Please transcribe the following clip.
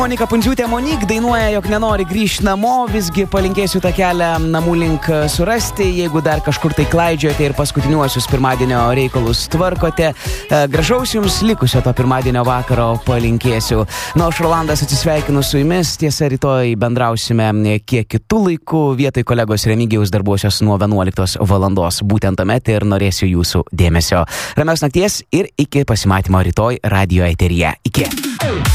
Monika Pundziūtė Monik dainuoja, jog nenori grįžti namo, visgi palinkėsiu tą kelią namų link surasti, jeigu dar kažkur tai klaidžiojate ir paskutiniuosius pirmadienio reikalus tvarkote. Gražaus jums likusio to pirmadienio vakaro palinkėsiu. Na, aš Rolandas atsisveikinu su jumis, tiesa, rytoj bendrausime kiek kitų laikų, vietoj kolegos Remigijaus darbuosios nuo 11 valandos, būtent tuomet ir norėsiu jūsų dėmesio. Ramios nakties ir iki pasimatymo rytoj radijo eteryje. Iki.